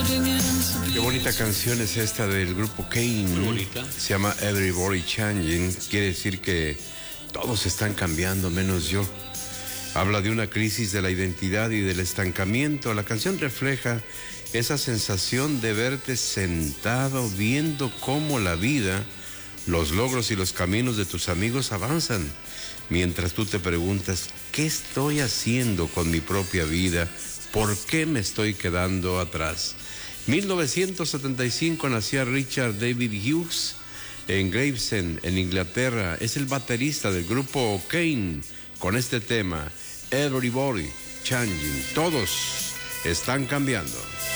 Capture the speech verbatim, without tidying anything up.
Qué bonita canción es esta del grupo Kane. Muy bonita. Se llama Everybody Changing. Quiere decir que todos están cambiando menos yo. Habla de una crisis de la identidad y del estancamiento. La canción refleja esa sensación de verte sentado viendo cómo la vida, los logros y los caminos de tus amigos avanzan, mientras tú te preguntas, ¿qué estoy haciendo con mi propia vida? ¿Por qué me estoy quedando atrás? mil novecientos setenta y cinco nacía Richard David Hughes en Gravesend, en Inglaterra. Es el baterista del grupo Kane con este tema, Everybody Changing. Todos están cambiando.